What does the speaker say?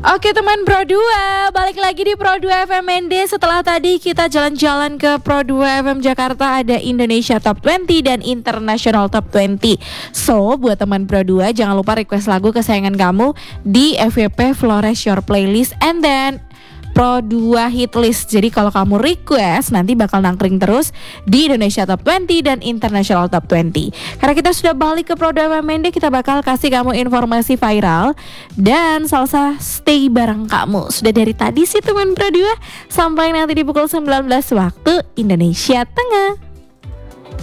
Oke teman Pro 2, balik lagi di Pro 2 FMND. Setelah tadi kita jalan-jalan ke Pro 2 FM Jakarta, ada Indonesia Top 20 dan International Top 20. So, buat teman Pro 2, jangan lupa request lagu kesayangan kamu di FYP Flores Your Playlist and then Pro 2 Hit List. Jadi kalau kamu request, nanti bakal nangkring terus di Indonesia Top 20 dan International Top 20. Karena kita sudah balik ke Pro 2 FMND, kita bakal kasih kamu informasi viral dan salsa stay bareng kamu. Sudah dari tadi sih teman Pro 2, sampai nanti di pukul 19 waktu Indonesia Tengah.